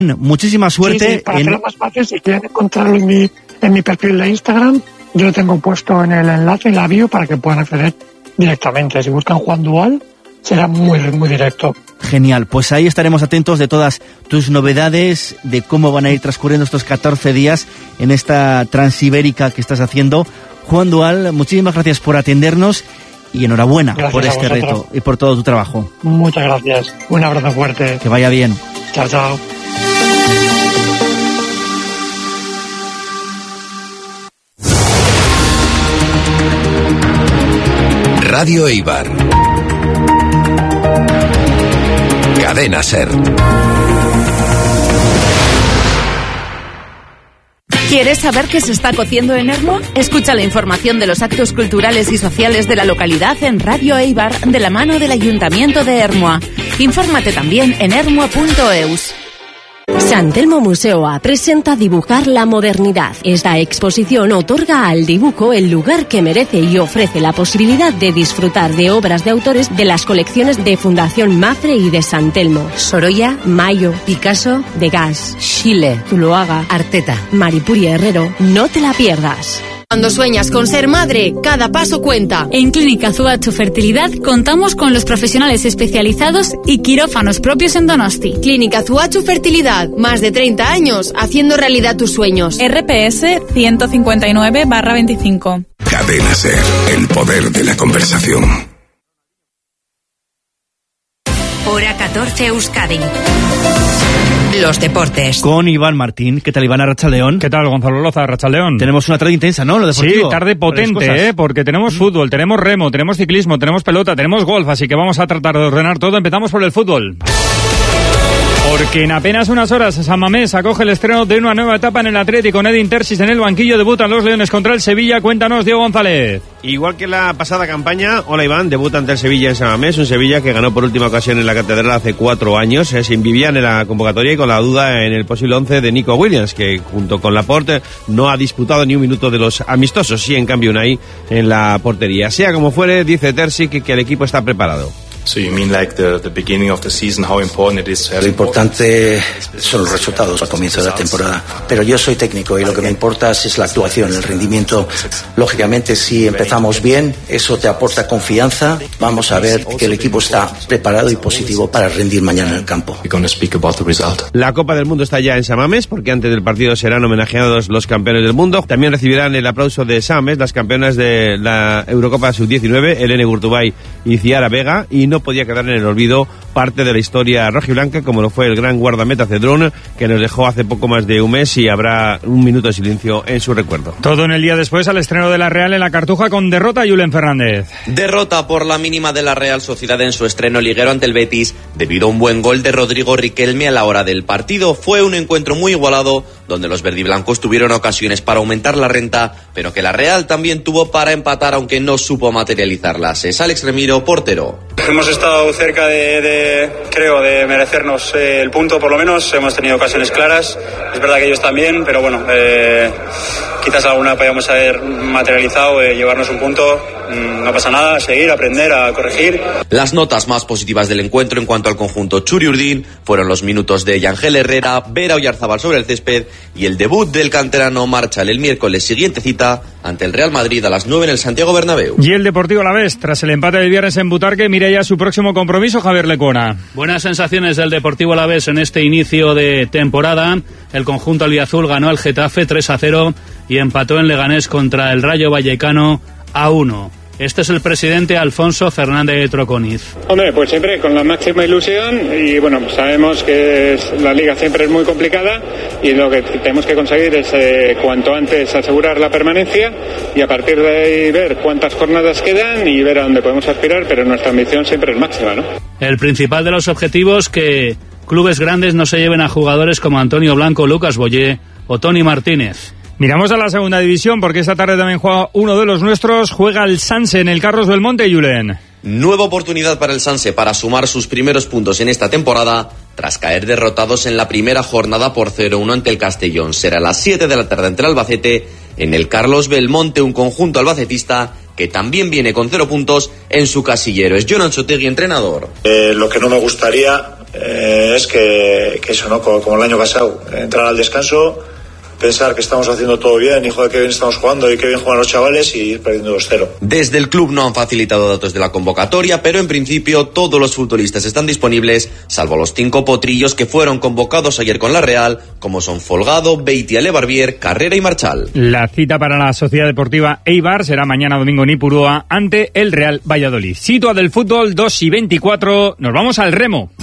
Muchísima suerte. Sí, para hacerlo más fácil, si quieren encontrarlo en mi perfil de Instagram, yo lo tengo puesto en el enlace, en la bio, para que puedan acceder directamente. Si buscan Juan Dual, será muy, muy directo. Genial, pues ahí estaremos atentos de todas tus novedades, de cómo van a ir transcurriendo estos 14 días en esta transibérica que estás haciendo. Juan Dual, muchísimas gracias por atendernos y enhorabuena por este reto y por todo tu trabajo. Muchas gracias, un abrazo fuerte. Que vaya bien. Chao, chao. Radio Eibar. Cadena SER. ¿Quieres saber qué se está cociendo en Ermua? Escucha la información de los actos culturales y sociales de la localidad en Radio Eibar de la mano del Ayuntamiento de Ermua. Infórmate también en ermua.eus. San Telmo Museoa presenta Dibujar la modernidad. Esta exposición otorga al dibujo el lugar que merece y ofrece la posibilidad de disfrutar de obras de autores de las colecciones de Fundación Mafre y de San Telmo. Sorolla, Mayo, Picasso, Degas, Schiele, Zuloaga, Arteta, Maripuri Herrero. No te la pierdas. Cuando sueñas con ser madre, cada paso cuenta. En Clínica Zuachu Fertilidad contamos con los profesionales especializados y quirófanos propios en Donosti. Clínica Zuachu Fertilidad, más de 30 años haciendo realidad tus sueños. RPS 159/25. Cadena SER, el poder de la conversación. Hora 14 Euskadi. Los deportes. Con Iván Martín. ¿Qué tal, Iván? Arratsaldeón. ¿Qué tal, Gonzalo Loza? Arratsaldeón. Tenemos una tarde intensa, ¿no? Lo deportivo. Sí, tarde potente, porque tenemos fútbol, tenemos remo, tenemos ciclismo, tenemos pelota, tenemos golf, así que vamos a tratar de ordenar todo. Empezamos por el fútbol. Porque en apenas unas horas San Mamés acoge el estreno de una nueva etapa en el Atlético. Con Edin Terzic en el banquillo debutan los Leones contra el Sevilla. Cuéntanos, Diego González. Igual que la pasada campaña, hola Iván, debuta ante el Sevilla en San Mamés, un Sevilla que ganó por última ocasión en la Catedral hace 4 años, sin Vivian en la convocatoria y con la duda en el posible 11 de Nico Williams, que junto con Laporte no ha disputado ni un minuto de los amistosos, sí en cambio Unai en la portería. Sea como fuere, dice Terzic que el equipo está preparado. Lo importante son los resultados al comienzo de la temporada, pero yo soy técnico y lo que me importa es la actuación, el rendimiento. Lógicamente, si empezamos bien, eso te aporta confianza. Vamos a ver que el equipo está preparado y positivo para rendir mañana en el campo. La Copa del Mundo está ya en San Mamés, porque antes del partido serán homenajeados los campeones del mundo. También recibirán el aplauso de San Mamés las campeonas de la Eurocopa Sub-19, Elene Gurtubay y Ciara Vega, y no podía quedar en el olvido parte de la historia rojiblanca, como lo fue el gran guardameta Cedrón, que nos dejó hace poco más de un mes, y habrá un minuto de silencio en su recuerdo. Todo en el día después al estreno de la Real en la Cartuja con derrota. Julen Fernández. Derrota por la mínima de la Real Sociedad en su estreno liguero ante el Betis, debido a un buen gol de Rodrigo Riquelme a la hora del partido. Fue un encuentro muy igualado, donde los verdiblancos tuvieron ocasiones para aumentar la renta, pero que la Real también tuvo para empatar, aunque no supo materializarlas. Es Alex Remiro, portero. Hemos estado cerca creo, de merecernos el punto, por lo menos. Hemos tenido ocasiones claras. Es verdad que ellos también, pero bueno, quizás alguna podíamos haber materializado, llevarnos un punto. No pasa nada, a seguir, a aprender, a corregir. Las notas más positivas del encuentro en cuanto al conjunto Churi-Urdin fueron los minutos de Yangel Herrera, Vera Oyarzábal sobre el césped y el debut del canterano Marchal el miércoles. Siguiente cita ante el Real Madrid a las 9 en el Santiago Bernabéu. Y el Deportivo Alavés, tras el empate del viernes en Butarque, mira ya su próximo compromiso. Javier Lecuona. Buenas sensaciones del Deportivo Alavés en este inicio de temporada. El conjunto albiazul ganó al Getafe 3-0 y empató en Leganés contra el Rayo Vallecano 1. Este es el presidente Alfonso Fernández Troconiz. Hombre, pues siempre con la máxima ilusión y bueno, pues sabemos que la liga siempre es muy complicada y lo que tenemos que conseguir es cuanto antes asegurar la permanencia y a partir de ahí ver cuántas jornadas quedan y ver a dónde podemos aspirar, pero nuestra ambición siempre es máxima, ¿no? El principal de los objetivos, que clubes grandes no se lleven a jugadores como Antonio Blanco, Lucas Boyé o Toni Martínez. Miramos a la segunda división porque esta tarde también juega uno de los nuestros, juega el Sanse en el Carlos Belmonte, Julen. Nueva oportunidad para el Sanse para sumar sus primeros puntos en esta temporada, tras caer derrotados en la primera jornada por 0-1 ante el Castellón. Será a las 7 de la tarde ante el Albacete en el Carlos Belmonte, un conjunto albacetista que también viene con 0 puntos en su casillero. Es Jon Ansotegui, entrenador. Lo que no me gustaría, es que eso, ¿no? Como el año pasado, entrar al descanso, pensar que estamos haciendo todo bien y joder, qué bien estamos jugando y qué bien juegan los chavales y ir perdiendo 2-0. Desde el club no han facilitado datos de la convocatoria, pero en principio todos los futbolistas están disponibles, salvo los 5 potrillos que fueron convocados ayer con la Real, como son Folgado, Beitia, Lebarbier, Carrera y Marchal. La cita para la Sociedad Deportiva Eibar será mañana domingo en Ipurúa ante el Real Valladolid. Situa del fútbol 2:24, nos vamos al remo.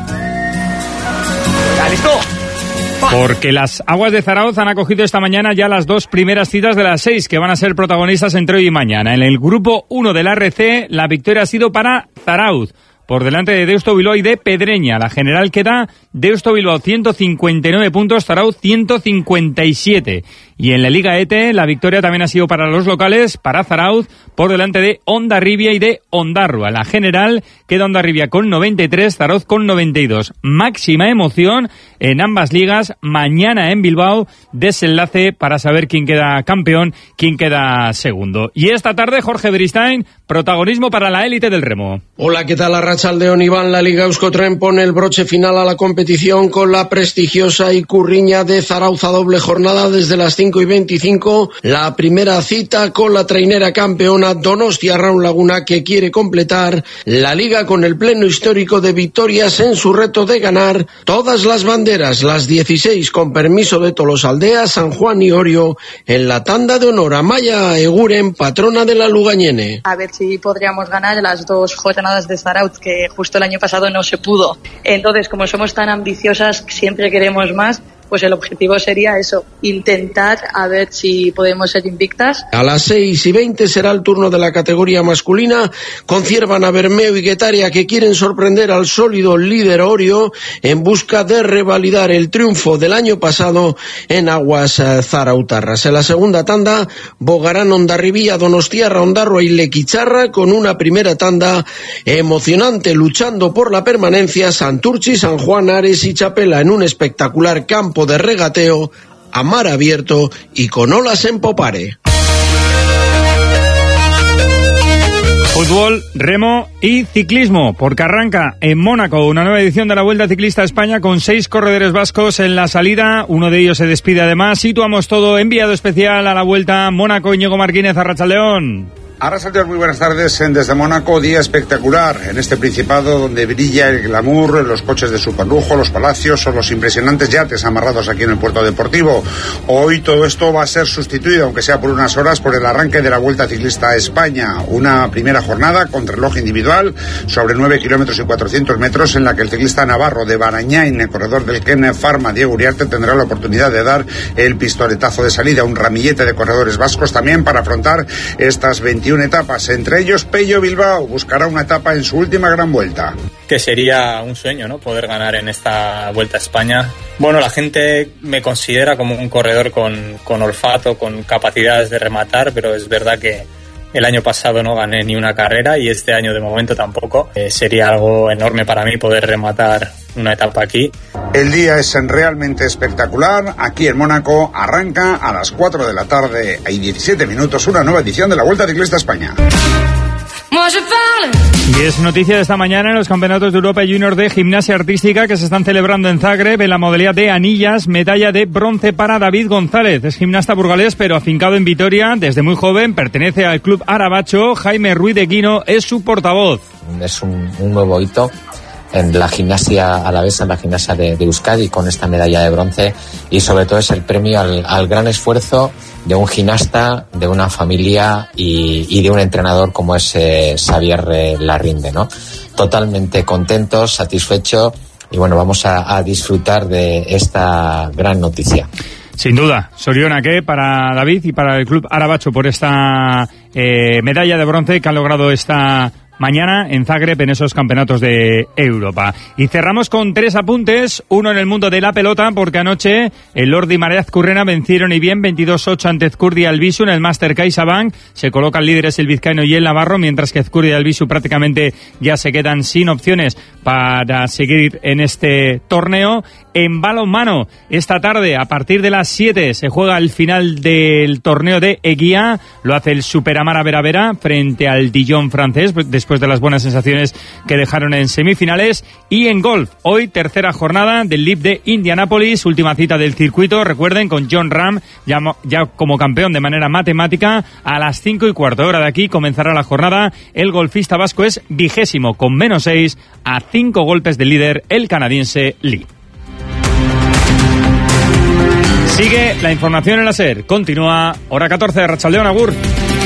¡Listo! Porque las aguas de Zarauz han acogido esta mañana ya las 2 primeras citas de las 6 que van a ser protagonistas entre hoy y mañana. En el grupo 1 del RC, la victoria ha sido para Zarauz, por delante de Deusto Bilbao y de Pedreña. La general queda Deusto Bilbao 159 puntos, Zarauz 157. Y en la Liga ETE, la victoria también ha sido para los locales, para Zarauz, por delante de Hondarribia y de Ondarrua. La general queda Hondarribia con 93, Zarauz con 92. Máxima emoción en ambas ligas. Mañana en Bilbao, desenlace para saber quién queda campeón, quién queda segundo. Y esta tarde, Jorge Beristain, protagonismo para la élite del remo. Hola, ¿qué tal? Arratsaldeon, Iván. La Liga Euskotren pone el broche final a la competición con la prestigiosa Ikurriña de Zarauz a doble jornada desde las 5:25. La primera cita con la trainera campeona Donostia Raun Laguna, que quiere completar la Liga con el pleno histórico de victorias en su reto de ganar todas las banderas, las 16 con permiso de Tolosaldea, San Juan y Orio, en la tanda de honor a Maya Eguren, patrona de la Lugañene. A ver si podríamos ganar las 2 jornadas de Zarauz, que justo el año pasado no se pudo. Entonces, como somos tan ambiciosas, siempre queremos más, pues el objetivo sería eso, intentar a ver si podemos ser invictas. A las 6:20 será el turno de la categoría masculina, con Ciervana, Bermeo y Guetaria, que quieren sorprender al sólido líder Orio en busca de revalidar el triunfo del año pasado en aguas zarautarras. En la segunda tanda bogarán Hondarribia, Donostiarra, Ondarroa y Lequicharra, con una primera tanda emocionante luchando por la permanencia Santurchi, San Juan, Ares y Chapela en un espectacular campo de regateo a mar abierto y con olas en popare. Fútbol, remo y ciclismo, porque arranca en Mónaco una nueva edición de la Vuelta Ciclista a España con 6 corredores vascos en la salida. Uno de ellos se despide además. Situamos todo, enviado especial a la Vuelta Mónaco, Íñigo Martínez, Arratsaldeon. Arratsaldeon, muy buenas tardes desde Mónaco, día espectacular en este Principado donde brilla el glamour, los coches de superlujo, los palacios o los impresionantes yates amarrados aquí en el puerto deportivo. Hoy todo esto va a ser sustituido, aunque sea por unas horas, por el arranque de la Vuelta Ciclista a España. Una primera jornada con reloj individual sobre 9 kilómetros y 400 metros en la que el ciclista navarro de Barañain, el corredor del Ken Pharma, Diego Uriarte, tendrá la oportunidad de dar el pistoletazo de salida. Un ramillete de corredores vascos también para afrontar estas 21 etapas, entre ellos Pello Bilbao buscará una etapa en su última gran vuelta. Que sería un sueño, ¿no? Poder ganar en esta Vuelta a España. Bueno, la gente me considera como un corredor con olfato, con capacidades de rematar, pero es verdad que el año pasado no gané ni una carrera y este año de momento tampoco. Sería algo enorme para mí poder rematar una etapa aquí. El día es realmente espectacular. Aquí en Mónaco arranca a las 4 de la tarde y 17 minutos una nueva edición de la Vuelta Ciclista a España. Y es noticia de esta mañana en los Campeonatos de Europa Junior de Gimnasia Artística que se están celebrando en Zagreb en la modalidad de anillas, medalla de bronce para David González. Es gimnasta burgalés pero afincado en Vitoria desde muy joven, pertenece al club Arabacho. Jaime Ruiz de Guino es su portavoz. Es un nuevo hito en la gimnasia alavesa, en la gimnasia de Euskadi, con esta medalla de bronce, y sobre todo es el premio al gran esfuerzo de un gimnasta, de una familia y de un entrenador como es Xavier Larrinde, ¿no? Totalmente contento, satisfecho y bueno, vamos a disfrutar de esta gran noticia. Sin duda, sorionaque para David y para el club Arabacho por esta medalla de bronce que han logrado esta mañana en Zagreb en esos campeonatos de Europa. Y cerramos con 3 apuntes, uno en el mundo de la pelota, porque anoche el Lordi y Marea Azcurrena vencieron y bien 22-8 ante Ezcurdia y Albisu en el Master CaixaBank. Se colocan líderes el vizcaíno y el navarro, mientras que Ezcurdia y Albisu prácticamente ya se quedan sin opciones para seguir en este torneo. En balonmano, esta tarde a partir de las 7 se juega el final del torneo de Eguía. Lo hace el Superamara Vera frente al Dijon francés, después después de las buenas sensaciones que dejaron en semifinales. Y en golf, hoy tercera jornada del LIV de Indianápolis, última cita del circuito, recuerden, con Jon Rahm ya como campeón de manera matemática. A las 5:15 hora de aquí comenzará la jornada. El golfista vasco es 20º con -6 a 5 golpes del líder, el canadiense Lee. Sigue la información en la SER. Continúa hora 14 de Arratsaldeon, agur.